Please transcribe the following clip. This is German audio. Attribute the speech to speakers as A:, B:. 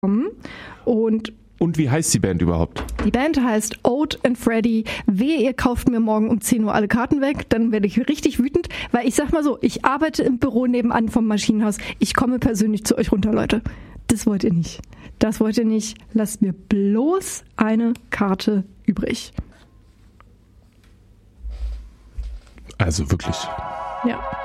A: Und wie heißt die Band überhaupt?
B: Die Band heißt Oat and Freddy. Wehe, ihr kauft mir morgen um 10 Uhr alle Karten weg, dann werde ich richtig wütend, weil ich sag mal so, ich arbeite im Büro nebenan vom Maschinenhaus. Ich komme persönlich zu euch runter, Leute. Das wollt ihr nicht. Das wollt ihr nicht. Lasst mir bloß eine Karte übrig.
A: Also wirklich.
B: Ja.